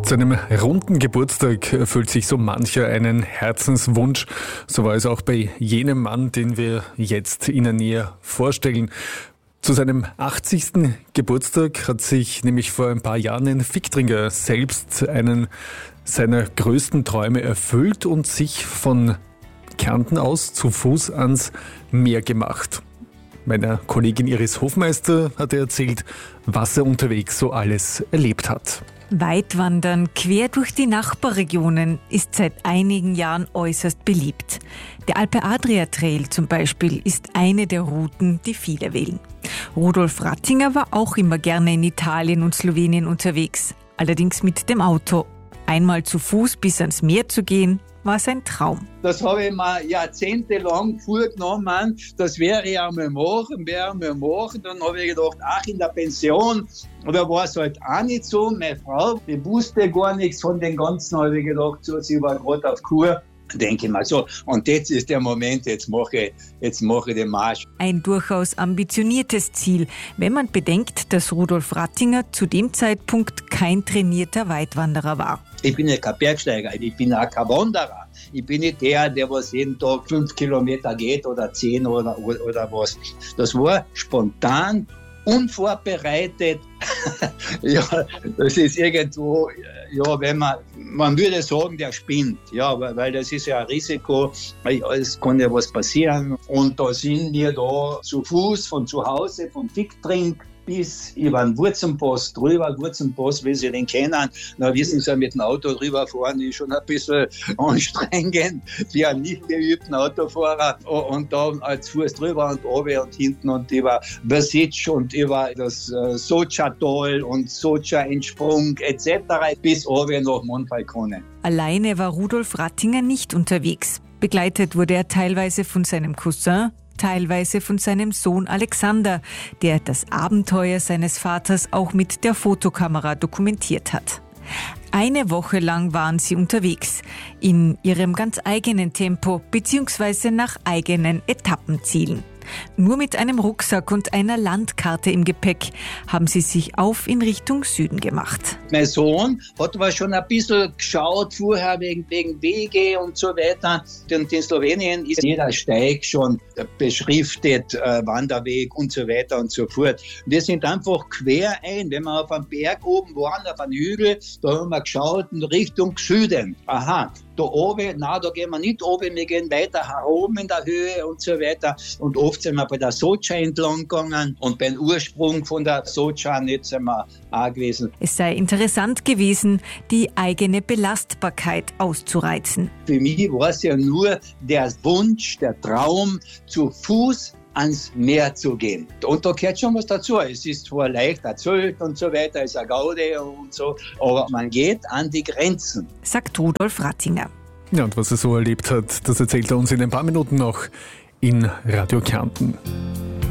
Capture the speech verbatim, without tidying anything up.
Zu einem runden Geburtstag erfüllt sich so mancher einen Herzenswunsch. So war es auch bei jenem Mann, den wir jetzt Ihnen näher vorstellen. Zu seinem achtzigsten Geburtstag hat sich nämlich vor ein paar Jahren ein Fichtringer selbst einen seiner größten Träume erfüllt und sich von Kärnten aus zu Fuß ans Meer gemacht. Meiner Kollegin Iris Hofmeister hat er erzählt, was er unterwegs so alles erlebt hat. Weitwandern quer durch die Nachbarregionen ist seit einigen Jahren äußerst beliebt. Der Alpe Adria Trail zum Beispiel ist eine der Routen, die viele wählen. Rudolf Rattinger war auch immer gerne in Italien und Slowenien unterwegs, allerdings mit dem Auto. Einmal zu Fuß bis ans Meer zu gehen, war sein Traum. Das habe ich mir jahrzehntelang vorgenommen. Das wäre ich einmal machen, wäre einmal machen. Dann habe ich gedacht, ach, in der Pension. Oder war es halt auch nicht so. Meine Frau, die wusste gar nichts von den Ganzen, habe ich gedacht, so, sie war gerade auf Kur. Denke ich mal so. Und jetzt ist der Moment, jetzt mache ich, jetzt mache ich den Marsch. Ein durchaus ambitioniertes Ziel, wenn man bedenkt, dass Rudolf Rattinger zu dem Zeitpunkt kein trainierter Weitwanderer war. Ich bin ja kein Bergsteiger, ich bin auch kein Wanderer. Ich bin nicht der, der was jeden Tag fünf Kilometer geht oder zehn oder, oder, oder was. Das war spontan, unvorbereitet. Ja, das ist irgendwo, ja, wenn man, man würde sagen, der spinnt, ja, weil, weil das ist ja ein Risiko, es kann ja was passieren. Und da sind wir da zu Fuß von zu Hause, von Fichtring bis über den Wurzenpass drüber. Wurzenpass, wie Sie den kennen, da wissen Sie, mit dem Auto drüber fahren ist schon ein bisschen anstrengend für einen nicht geübten Autofahrer. Und da als Fuß drüber und oben und hinten und über Besic und über das äh, Socha-Tal und Socha-Entsprung et cetera bis oben nach Monfalcone. Alleine war Rudolf Rattinger nicht unterwegs. Begleitet wurde er teilweise von seinem Cousin, teilweise von seinem Sohn Alexander, der das Abenteuer seines Vaters auch mit der Fotokamera dokumentiert hat. Eine Woche lang waren sie unterwegs, in ihrem ganz eigenen Tempo bzw. nach eigenen Etappenzielen. Nur mit einem Rucksack und einer Landkarte im Gepäck haben sie sich auf in Richtung Süden gemacht. Mein Sohn hat aber schon ein bisschen geschaut vorher wegen, wegen Wege und so weiter. Und in Slowenien ist jeder Steig schon beschriftet, äh, Wanderweg und so weiter und so fort. Wir sind einfach quer ein. Wenn wir auf einem Berg oben waren, auf einem Hügel, da haben wir geschaut in Richtung Süden. Aha. Da oben, na, da gehen wir nicht oben, wir gehen weiter herum in der Höhe und so weiter. Und oft sind wir bei der Socha entlang gegangen und beim Ursprung von der Socha nicht sind wir auch gewesen. Es sei interessant gewesen, die eigene Belastbarkeit auszureizen. Für mich war es ja nur der Wunsch, der Traum, zu Fuß ans Meer zu gehen. Und da gehört schon was dazu. Es ist zwar leicht erzählt und so weiter, es ist eine Gaude und so, aber man geht an die Grenzen. Sagt Rudolf Rattinger. Ja, und was er so erlebt hat, das erzählt er uns in ein paar Minuten noch in Radio Kärnten.